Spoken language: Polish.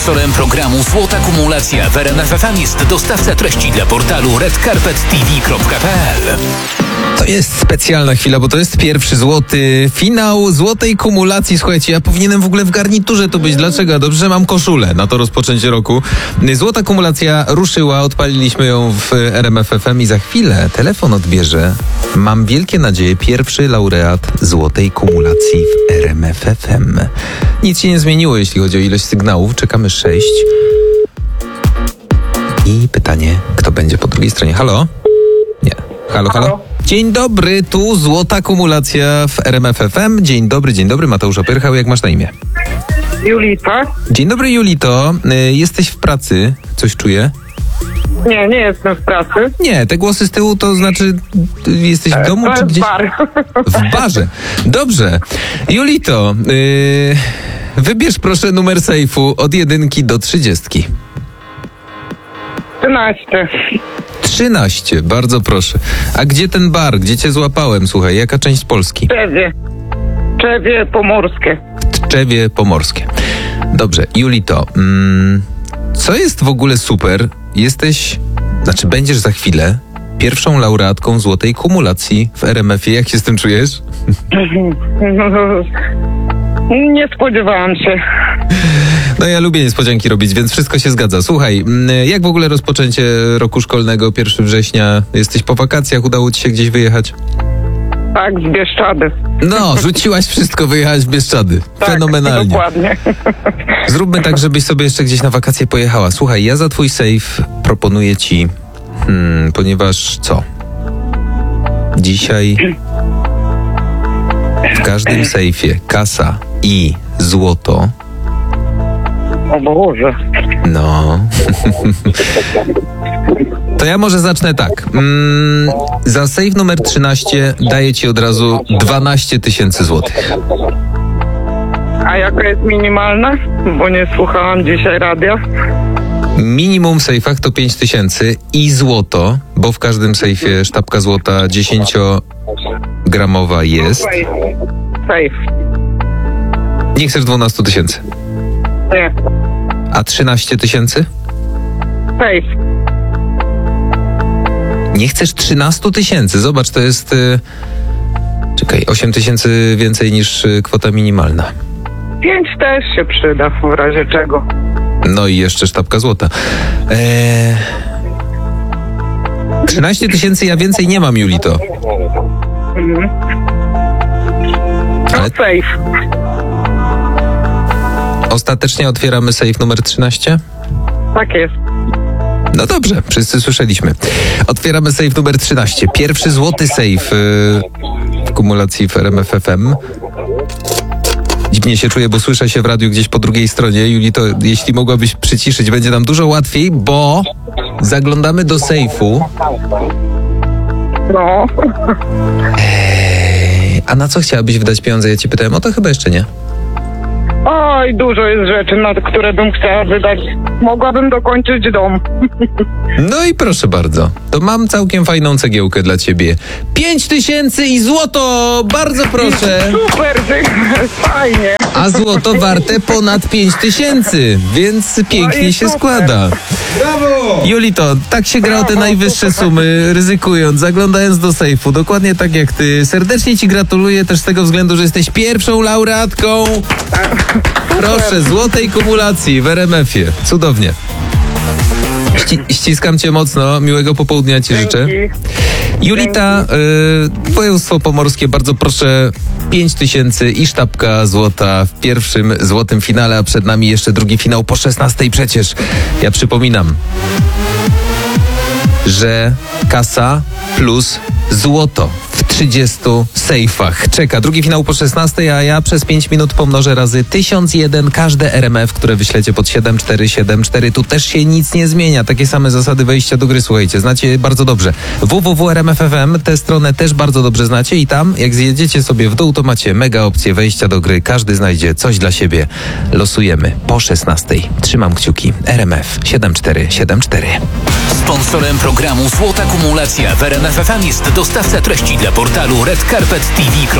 Sponsorem programu Złota Kumulacja w RMF FM jest dostawca treści dla portalu redcarpettv.pl. To jest specjalna chwila, bo to jest pierwszy złoty finał złotej kumulacji. Słuchajcie, ja powinienem w ogóle w garniturze tu być. Dlaczego? Dobrze, że mam koszulę na to rozpoczęcie roku. Złota kumulacja ruszyła, odpaliliśmy ją w RMF FM i za chwilę telefon odbierze, mam wielkie nadzieje, pierwszy laureat złotej kumulacji w RMF FM. Nic się nie zmieniło, jeśli chodzi o ilość sygnałów. Czekamy 6. I pytanie, kto będzie po drugiej stronie? Halo? Nie. Halo? Dzień dobry, tu złota kumulacja w RMF FM. Dzień dobry, Mateusz Opyrchał, jak masz na imię? Julita? Dzień dobry, Julito. Jesteś w pracy? Coś czuję? Nie jestem w pracy. Nie, te głosy z tyłu to znaczy jesteś w domu to czy jest gdzieś? bar. W barze. Dobrze. Julito, wybierz proszę numer sejfu od 1 do 30. 13. 13, bardzo proszę. A gdzie ten bar? Gdzie cię złapałem? Słuchaj, jaka część Polski? Tczewie Pomorskie. Tczewie Pomorskie. Dobrze, Julito, co jest w ogóle super? Będziesz za chwilę pierwszą laureatką złotej kumulacji w RMF-ie. Jak się z tym czujesz? Nie spodziewałam się. No ja lubię niespodzianki robić, więc wszystko się zgadza. Słuchaj, jak w ogóle rozpoczęcie roku szkolnego 1 września? Jesteś po wakacjach, udało ci się gdzieś wyjechać? Tak, z Bieszczady. No, rzuciłaś wszystko, wyjechałaś w Bieszczady. Tak, fenomenalnie. Dokładnie. Zróbmy tak, żebyś sobie jeszcze gdzieś na wakacje pojechała. Słuchaj, ja za twój sejf proponuję ci, ponieważ co? Dzisiaj w każdym sejfie kasa i złoto. O Boże. No. To ja może zacznę tak. Za sejf numer 13 daję ci od razu 12 000 złotych. A jaka jest minimalna? Bo nie słuchałam dzisiaj radia. Minimum w sejfach to 5 000 i złoto, bo w każdym sejfie sztabka złota 10-gramowa jest. Safe. Nie chcesz 12 000? Nie. A 13 000? Safe. Nie chcesz 13 000? Zobacz, to jest... 8 000 więcej niż kwota minimalna. 5 też się przyda, w razie czego. No i jeszcze sztabka złota. 13 000 ja więcej nie mam, Julito. Ale... Safe. Ostatecznie otwieramy sejf numer 13? Tak jest. No dobrze, wszyscy słyszeliśmy. Otwieramy sejf numer 13. Pierwszy złoty sejf w kumulacji w RMF FM. Dziwnie się czuję, bo słyszę się w radiu gdzieś po drugiej stronie. Julito, jeśli mogłabyś przyciszyć, będzie nam dużo łatwiej, bo zaglądamy do sejfu. No. A na co chciałabyś wydać pieniądze? Ja ci pytałem o to, chyba jeszcze nie. Oj, dużo jest rzeczy, na które bym chciała wydać. Mogłabym dokończyć dom. No i proszę bardzo, to mam całkiem fajną cegiełkę dla ciebie. 5 000 i złoto! Bardzo proszę! Super, fajnie. A złoto warte ponad 5 000, więc pięknie się składa. Brawo! Julito, tak się gra o te najwyższe sumy, ryzykując, zaglądając do sejfu, dokładnie tak jak ty. Serdecznie ci gratuluję też z tego względu, że jesteś pierwszą laureatką. Proszę, złotej kumulacji w RMF-ie. Cudownie. Ściskam cię mocno, miłego popołudnia ci życzę. Julita, województwo pomorskie, bardzo proszę, 5 000 i sztabka złota w pierwszym złotym finale, a przed nami jeszcze drugi finał po 16 przecież. Ja przypominam, że kasa plus złoto w 30 sejfach czeka. Drugi finał po 16, a ja przez 5 minut pomnożę razy 1001 każde RMF, które wyślecie pod 7474. Tu też się nic nie zmienia. Takie same zasady wejścia do gry, słuchajcie, znacie bardzo dobrze. www.rmf.fm, tę stronę też bardzo dobrze znacie i tam, jak zjedziecie sobie w dół, to macie mega opcję wejścia do gry. Każdy znajdzie coś dla siebie. Losujemy po 16. Trzymam kciuki. RMF 7474. Sponsorem programu Złota Kumulacja w RMF FM jest dostawca treści dla portalu redcarpettv.pl.